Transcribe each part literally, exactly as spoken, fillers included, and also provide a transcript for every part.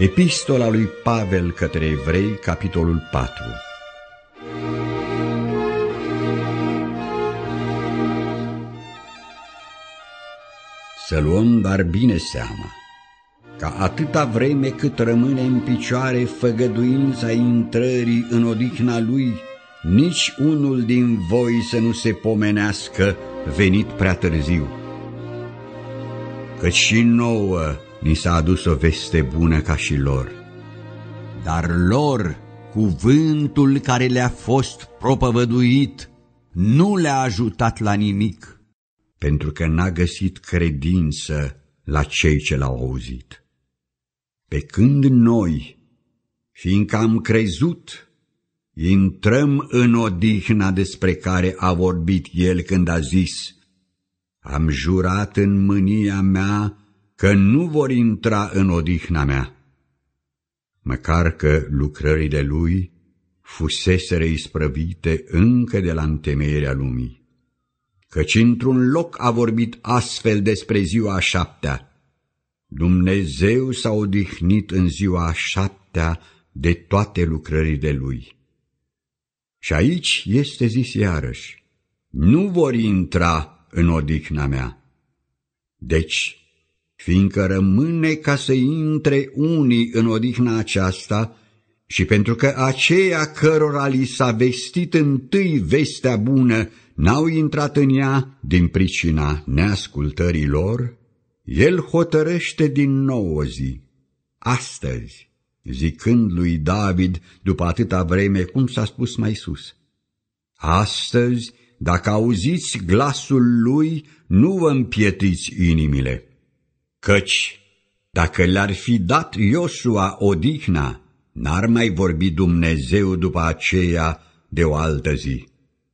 Epistola lui Pavel către Evrei, capitolul patru. Să luăm dar bine seama, ca atâta vreme cât rămâne în picioare făgăduința intrării în odihna Lui, nici unul din voi să nu se pomenească venit prea târziu. Căci și nouă ni s-a adus o veste bună ca și lor, dar lor cuvântul care le-a fost propovăduit nu le-a ajutat la nimic, pentru că n-a găsit credință la cei ce l-au auzit. Pe când noi, fiindcă am crezut, intrăm în odihna despre care a vorbit El când a zis: am jurat în mânia mea că nu vor intra în odihna mea, măcar că lucrările Lui fuseseră isprăvite încă de la întemeierea lumii. Căci într-un loc a vorbit astfel despre ziua a șaptea: Dumnezeu s-a odihnit în ziua a șaptea de toate lucrările Lui. Și aici este zis iarăși: nu vor intra în odihna mea. Deci, fiindcă rămâne ca să intre unii în odihna aceasta, și pentru că aceia cărora li s-a vestit întâi vestea bună n-au intrat în ea din pricina neascultării lor, El hotărăște din nou o zi, astăzi, zicând lui David după atâta vreme, cum s-a spus mai sus: astăzi, dacă auziți glasul Lui, nu vă împietriți inimile. Căci, dacă le-ar fi dat Iosua odihna, n-ar mai vorbi Dumnezeu după aceea de o altă zi.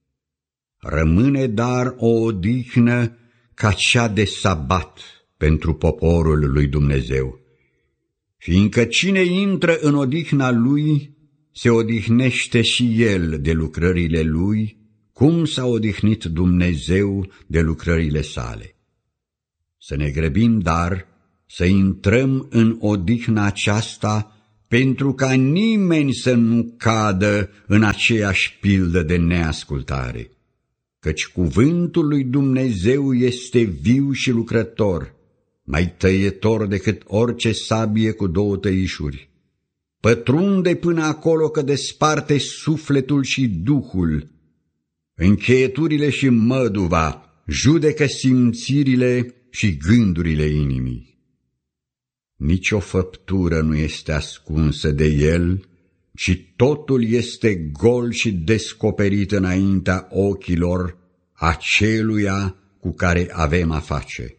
Rămâne dar o odihnă ca cea de sabat pentru poporul lui Dumnezeu, fiindcă cine intră în odihna Lui, se odihnește și el de lucrările Lui, cum s-a odihnit Dumnezeu de lucrările Sale. Să ne grăbim, dar, să intrăm în odihna aceasta, pentru ca nimeni să nu cadă în aceeași pildă de neascultare. Căci cuvântul lui Dumnezeu este viu și lucrător, mai tăietor decât orice sabie cu două tăișuri. Pătrunde până acolo că desparte sufletul și duhul, încheieturile și măduva, judecă simțirile și gândurile inimii. Nici o făptură nu este ascunsă de El, ci totul este gol și descoperit înaintea ochilor aceluia cu care avem a face.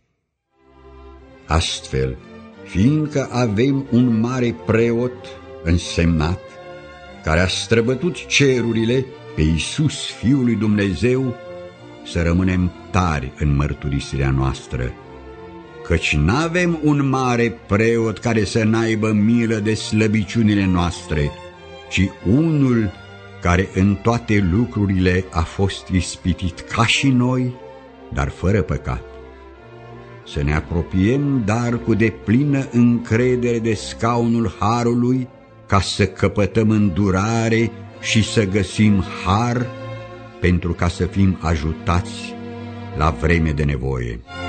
Astfel, fiindcă avem un mare preot însemnat, care a străbătut cerurile, pe Iisus, Fiul lui Dumnezeu, să rămânem tari în mărturisirea noastră, căci n-avem un mare preot care să n-aibă milă de slăbiciunile noastre, ci unul care în toate lucrurile a fost ispitit ca și noi, dar fără păcat. Să ne apropiem dar cu deplină încredere de scaunul harului, ca să căpătăm îndurare și să găsim har, pentru ca să fim ajutați la vreme de nevoie.